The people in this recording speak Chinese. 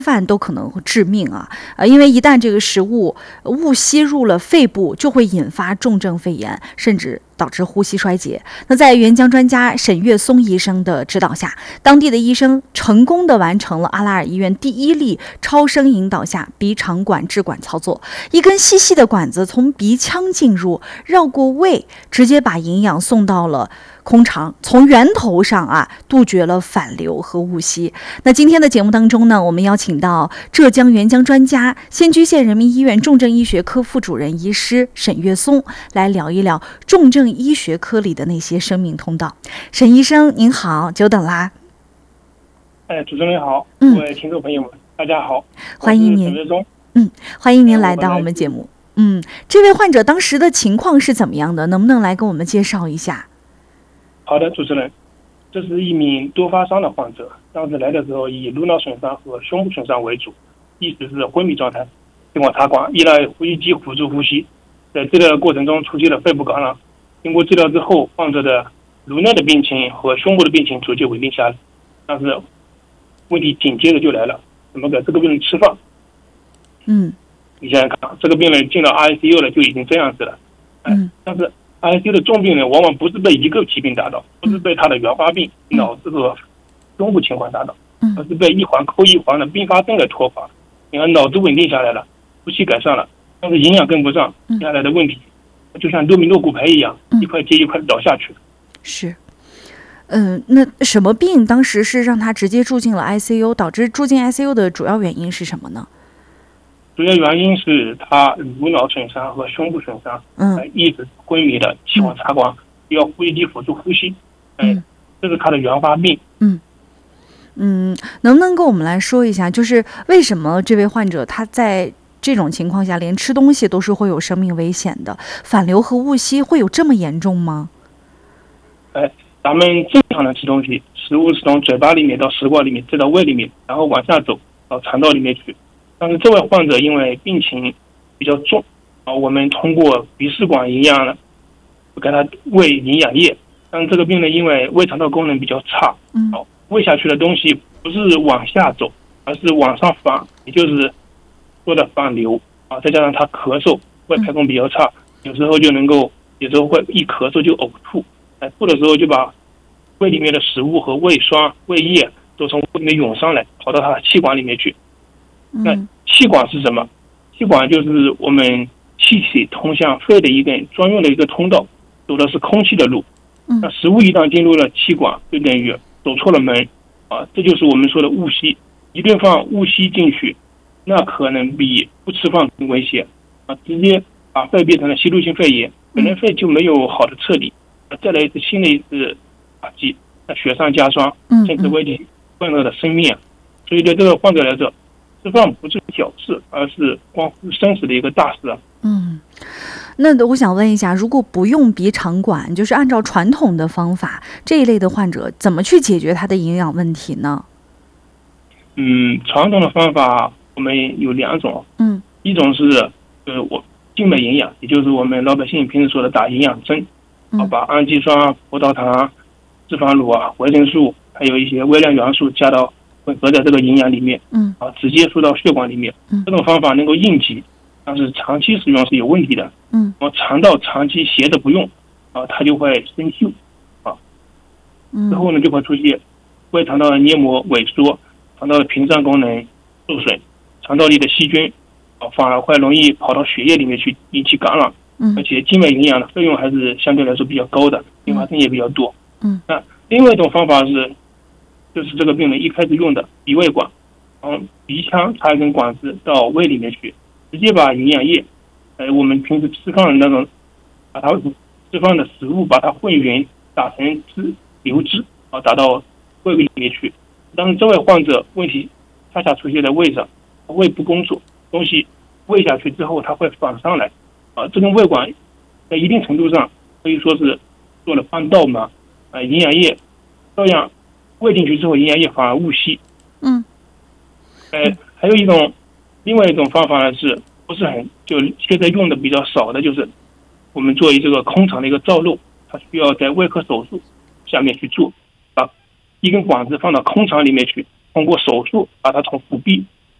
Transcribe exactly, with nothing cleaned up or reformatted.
饭都可能会致命啊！呃，因为一旦这个食物误吸入了肺部，就会引发重症肺炎，甚至导致呼吸衰竭。那在援疆专家沈月松医生的指导下，当地的医生成功的完成了阿拉尔医院第一例超声引导下鼻肠管置管操作。一根细细的管子从鼻腔进入，绕过胃，直接把营养送到了空肠，从源头上啊杜绝了反流和误吸。那今天的节目当中呢，我们邀请到浙江援疆专家、仙居县人民医院重症医学科副主任医师沈月松来聊一聊重症医学科里的那些生命通道。沈医生您好，久等啦！ 哎，主持人好， 嗯， 各位听众朋友们，大家好， 欢迎您。嗯，欢迎您来到我们节目。嗯，这位患者当时的情况是怎么样的？能不能来跟我们介绍一下？ 好的，主持人，这是一名多发伤的患者，当时来的时候以颅脑损伤和胸部损伤为主，意识是昏迷状态，经过插管，依赖呼吸机辅助呼吸，在治疗的过程中出现了肺部感染。经过治疗之后，患者的颅内的病情和胸部的病情逐渐稳定下来，但是问题紧接着就来了，怎么给这个病人吃饭？ 嗯， 你想想看，这个病人进了 I C U 了就已经这样子了，哎、嗯，但是 I C U 的重病人往往不是被一个疾病打倒，不是被他的原发病、脑子和胸部情况打倒，而是被一环扣一环的并发症给拖垮。你看，脑子稳定下来了，呼吸改善了，但是营养跟不上，接下来的问题就像多米诺骨牌一样，一块接一块倒下去。 是。嗯，那什么病当时是让他直接住进了 I C U？ 导致住进 I C U 的主要原因是什么呢？ 主要原因是他颅脑损伤和胸部损伤，嗯，呃、一直昏迷的，气管插管，需要呼吸机辅助呼吸，嗯、呃，这是他的原发病。 嗯嗯，能不能跟我们来说一下，就是为什么这位患者他在这种情况下连吃东西都是会有生命危险的？反流和误吸会有这么严重吗？ 哎、呃，咱们正常的吃东西，食物是从嘴巴里面到食管里面，再到胃里面，然后往下走到肠道里面去。但是这位患者因为病情比较重啊，我们通过鼻试管营养呢，给他喂营养液。但是这个病人因为胃肠道功能比较差，嗯，喂下去的东西不是往下走，而是往上反，也就是说的反流啊。再加上他咳嗽，胃排空比较差，有时候就能够，有时候会一咳嗽就呕吐，哎，吐的时候就把胃里面的食物和胃酸、胃液都从胃里面涌上来，跑到他的气管里面去。那气管是什么？气管就是我们气体通向肺的一根专用的一个通道，走的是空气的路。那食物一旦进入了气管，就等于走错了门啊！这就是我们说的误吸。一顿饭误吸进去，那可能比不吃饭更危险啊！直接把肺变成了吸入性肺炎，本来肺就没有好的撤离，再来一次新的一次打击，那雪上加霜，甚至危及患者的生命。所以对这个患者来说，吃饭不是小事，而是关乎生死的一个大事啊。 嗯，那我想问一下，如果不用鼻肠管，就是按照传统的方法，这一类的患者怎么去解决他的营养问题呢？ 嗯，传统的方法我们有两种，嗯，一种是呃我静脉营养，也就是我们老百姓平时说的打营养针，啊，把氨基酸、葡萄糖、脂肪乳啊、维生素，还有一些微量元素加到混合在这个营养里面，嗯，啊，直接输到血管里面。嗯，这种方法能够应急，但是长期使用是有问题的。嗯，我肠道长期斜着不用，啊，它就会生锈，啊，之后呢就会出现胃肠道的黏膜萎缩，肠道的屏障功能受损，肠道里的细菌啊反而会容易跑到血液里面去引起感染。嗯，而且静脉营养的费用还是相对来说比较高的，并发症也比较多。嗯，那另外一种方法是。就是这个病人一开始用的鼻胃管，从鼻腔插一根管子到胃里面去，直接把营养液，呃，我们平时吃饭的那种，把它吃饭的食物把它混匀，打成汁流汁啊，打到胃里面去。但是这位患者问题恰恰出现在胃上，胃不工作，东西喂下去之后它会反上来，啊，这根胃管在一定程度上可以说是做了半道嘛，啊，营养液照样。喂进去之后，营养液反而误吸。嗯，呃，还有一种，另外一种方法呢，是不是很就现在用的比较少的，就是我们作为这个空肠的一个造瘘，它需要在胃科手术下面去做，把一根管子放到空肠里面去，通过手术把它从腹壁